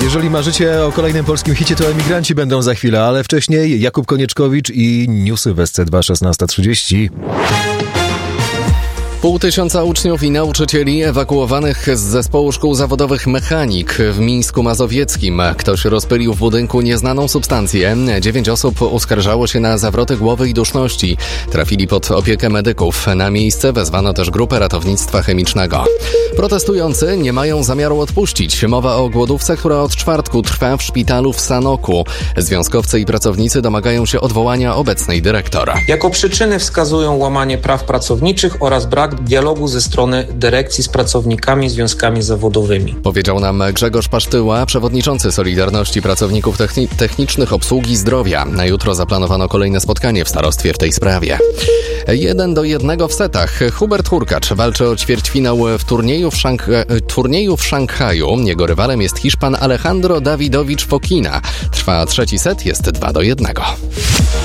Jeżeli marzycie o kolejnym polskim hicie, to Emigranci będą za chwilę, ale wcześniej Jakub Konieczkowicz i newsy w SC2 16:30. 500 uczniów i nauczycieli ewakuowanych z zespołu szkół zawodowych mechanik w Mińsku Mazowieckim. Ktoś rozpylił w budynku nieznaną substancję. 9 osób uskarżało się na zawroty głowy i duszności. Trafili pod opiekę medyków. Na miejsce wezwano też grupę ratownictwa chemicznego. Protestujący nie mają zamiaru odpuścić. Mowa o głodówce, która od czwartku trwa w szpitalu w Sanoku. Związkowcy i pracownicy domagają się odwołania obecnej dyrektor. Jako przyczyny wskazują łamanie praw pracowniczych oraz brak dialogu ze strony dyrekcji z pracownikami, związkami zawodowymi. Powiedział nam Grzegorz Pasztyła, przewodniczący Solidarności Pracowników Technicznych Obsługi Zdrowia. Na jutro zaplanowano kolejne spotkanie w starostwie w tej sprawie. 1-1 w setach. Hubert Hurkacz walczy o ćwierćfinał w turnieju w Szanghaju. Jego rywalem jest Hiszpan Alejandro Davidovich Fokina. Trwa trzeci set, jest 2-1.